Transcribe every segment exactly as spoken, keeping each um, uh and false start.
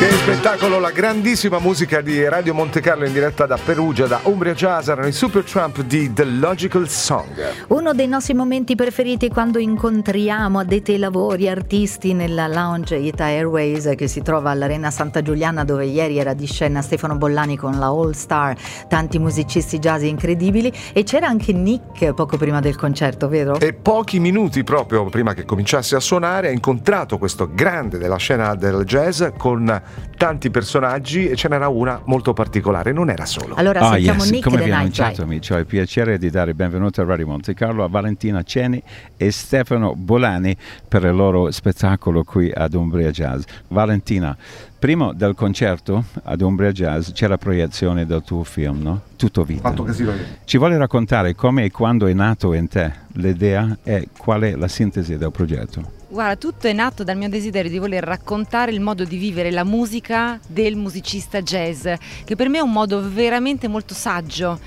Che spettacolo, la grandissima musica di Radio Monte Carlo in diretta da Perugia, da Umbria Jazz, erano i Supertramp di The Logical Song. Uno dei nostri momenti preferiti quando incontriamo addetti ai lavori, artisti nella lounge Ita Airways che si trova all'Arena Santa Giuliana, dove ieri era di scena Stefano Bollani con la All Star, tanti musicisti jazz incredibili, e c'era anche Nick poco prima del concerto, vero? E pochi minuti proprio prima che cominciasse a suonare ha incontrato questo grande della scena del jazz con tanti personaggi, e ce n'era una molto particolare, non era solo. Allora oh, sentiamo yes. Nick Come The vi ho Night annunciato, mi ho il piacere di dare il benvenuto a Radio Monte Carlo a Valentina Ceni e Stefano Bolani per il loro spettacolo qui ad Umbria Jazz. Valentina, prima del concerto ad Umbria Jazz c'è la proiezione del tuo film, no? Tutto Vita. Fatto casino. Ci vuole raccontare come e quando è nato in te l'idea e qual è la sintesi del progetto? Guarda, tutto è nato dal mio desiderio di voler raccontare il modo di vivere la musica del musicista jazz, che per me è un modo veramente molto saggio,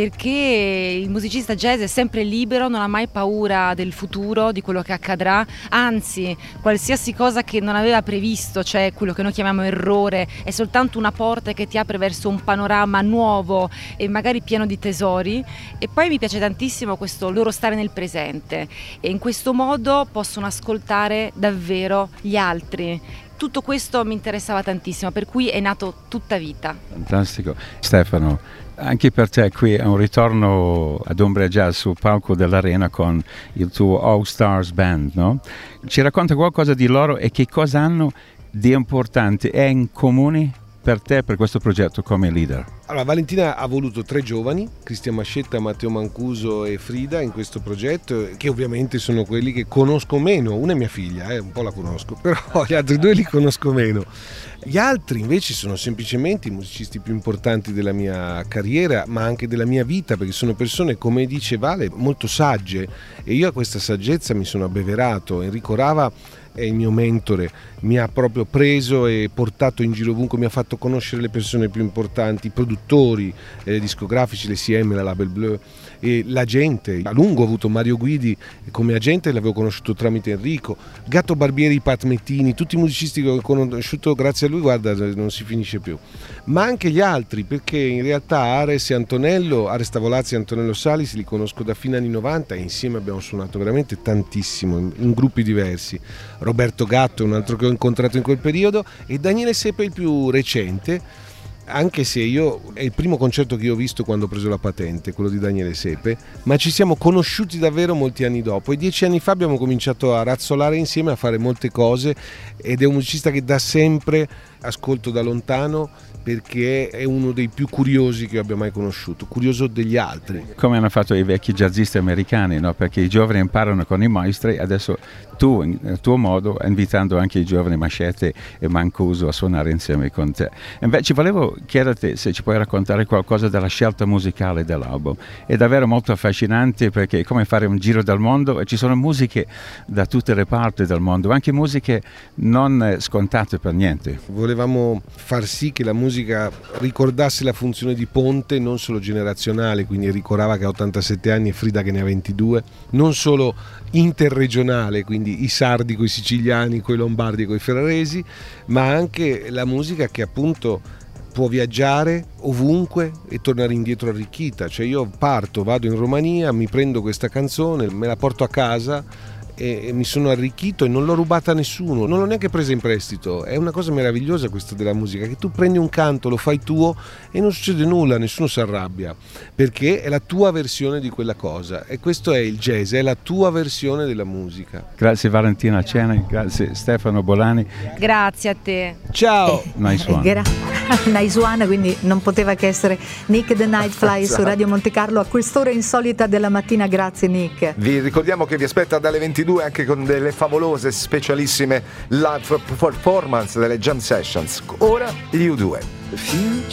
perché il musicista jazz è sempre libero, non ha mai paura del futuro, di quello che accadrà, anzi qualsiasi cosa che non aveva previsto, cioè quello che noi chiamiamo errore, è soltanto una porta che ti apre verso un panorama nuovo e magari pieno di tesori. E poi mi piace tantissimo questo loro stare nel presente, e in questo modo possono ascoltare davvero gli altri. Tutto questo mi interessava tantissimo, per cui è nato Tutta Vita. Fantastico. Stefano, anche per te qui è un ritorno ad Umbria Jazz sul palco dell'Arena con il tuo All Stars Band, no? Ci racconta qualcosa di loro e che cosa hanno di importante e in comune per te, per questo progetto come leader? Allora, Valentina ha voluto tre giovani, Cristian Mascetta, Matteo Mancuso e Frida, in questo progetto, che ovviamente sono quelli che conosco meno. Una è mia figlia, eh, un po' la conosco, però gli altri due li conosco meno. Gli altri invece sono semplicemente i musicisti più importanti della mia carriera, ma anche della mia vita, perché sono persone, come dice Vale, molto sagge, e io a questa saggezza mi sono abbeverato. Enrico Rava è il mio mentore, mi ha proprio preso e portato in giro ovunque, mi ha fatto conoscere le persone più importanti, i produttori eh, discografici, le C M, la Label Bleu, e la gente. A lungo ho avuto Mario Guidi come agente, l'avevo conosciuto tramite Enrico, Gatto Barbieri, Pat Mettini, tutti i musicisti che ho conosciuto grazie a lui, guarda, non si finisce più. Ma anche gli altri, perché in realtà Ares e Antonello, Ares Tavolazzi e Antonello Salis li conosco da fine anni novanta, e insieme abbiamo suonato veramente tantissimo in, in gruppi diversi. Roberto Gatto è un altro che ho incontrato in quel periodo, e Daniele Sepe è il più recente, anche se io è il primo concerto che io ho visto quando ho preso la patente, quello di Daniele Sepe, ma ci siamo conosciuti davvero molti anni dopo, e dieci anni fa abbiamo cominciato a razzolare insieme, a fare molte cose, ed è un musicista che da sempre ascolto da lontano, perché è uno dei più curiosi che io abbia mai conosciuto, curioso degli altri. Come hanno fatto i vecchi jazzisti americani, no? Perché i giovani imparano con i maestri, adesso tu, nel tuo modo, invitando anche i giovani Mascette e Mancuso a suonare insieme con te. Invece volevo chiederti se ci puoi raccontare qualcosa della scelta musicale dell'album. È davvero molto affascinante, perché è come fare un giro del mondo, e ci sono musiche da tutte le parti del mondo, anche musiche non scontate per niente. Volevamo far sì che la musica ricordasse la funzione di ponte, non solo generazionale, quindi Enrico Rava che ha ottantasette anni e Frida che ne ha ventidue, non solo interregionale, quindi i sardi coi siciliani, coi lombardi e coi ferraresi, ma anche la musica che appunto può viaggiare ovunque e tornare indietro arricchita. Cioè io parto, vado in Romania, mi prendo questa canzone, me la porto a casa e mi sono arricchito, e non l'ho rubata a nessuno, non l'ho neanche presa in prestito. È una cosa meravigliosa questa della musica, che tu prendi un canto, lo fai tuo e non succede nulla, nessuno si arrabbia, perché è la tua versione di quella cosa, e questo è il jazz, è la tua versione della musica. Grazie Valentina Ceni, grazie Stefano Bolani. Grazie a te. Ciao. Eh, nice one. Gra- nice one, quindi non poteva che essere Nick The Night Fly su Radio Monte Carlo a quest'ora insolita della mattina. Grazie Nick. Vi ricordiamo che vi aspetta dalle ventidue anche con delle favolose, specialissime live performance delle jam sessions. Ora gli U due.